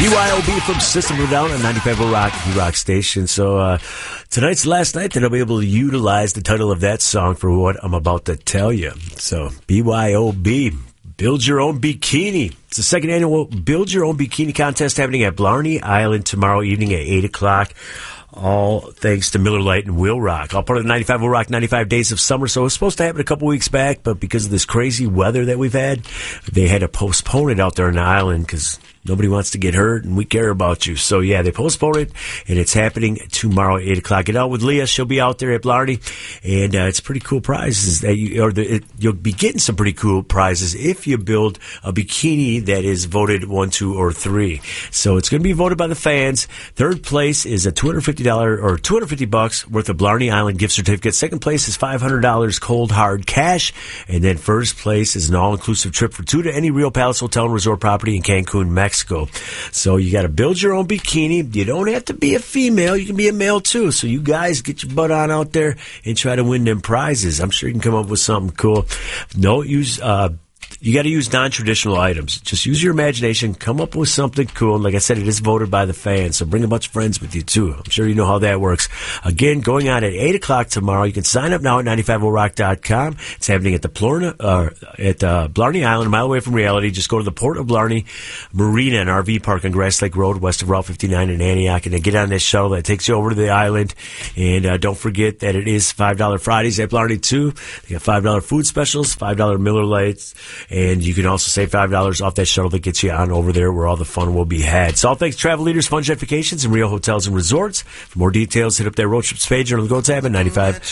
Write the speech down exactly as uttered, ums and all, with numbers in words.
B Y O B from System of a Down on ninety-five point oh Rock, the Rock Station. So uh, tonight's the last night that I'll be able to utilize the title of that song for what I'm about to tell you. So B Y O B, Build Your Own Bikini. It's the second annual Build Your Own Bikini contest happening at Blarney Island tomorrow evening at eight o'clock. All thanks to Miller Lite and Will Rock. All part of the ninety-five point oh Rock ninety-five Days of Summer. So it was supposed to happen a couple weeks back, but because of this crazy weather that we've had, they had to postpone it out there on the island because nobody wants to get hurt, and we care about you. So, yeah, they postponed it, and it's happening tomorrow at eight o'clock. Get out with Leah. She'll be out there at Blarney, and uh, it's pretty cool prizes. that you, or the, it, You'll be getting some pretty cool prizes if you build a bikini that is voted one, two, or three. So it's going to be voted by the fans. Third place is a two hundred fifty dollars or two hundred fifty bucks worth of Blarney Island gift certificate. Second place is five hundred dollars cold hard cash, and then first place is an all-inclusive trip for two to any Rio Palace Hotel and Resort property in Cancun, Mexico. Mexico. So you got to build your own bikini. You don't have to be a female. You can be a male, too. So you guys get your butt on out there and try to win them prizes. I'm sure you can come up with something cool. Don't use... Uh, You got to use non-traditional items. Just use your imagination. Come up with something cool. And like I said, it is voted by the fans. So bring a bunch of friends with you, too. I'm sure you know how that works. Again, going on at eight o'clock tomorrow. You can sign up now at ninety-five oh rock dot com. It's happening at the Plorna, uh, at uh, Blarney Island, a mile away from reality. Just go to the Port of Blarney Marina and R V Park on Grass Lake Road, west of Route fifty-nine in Antioch. And then get on this shuttle that takes you over to the island. And uh, don't forget that it is five dollars Fridays at Blarney, too. They got five dollars food specials, five dollars Miller Lights. And you can also save five dollars off that shuttle that gets you on over there where all the fun will be had. So all thanks to Travel Leaders, Fun Jet Vacations, and Rio Hotels and Resorts. For more details, hit up their road trips page or on the Go tab at ninety-five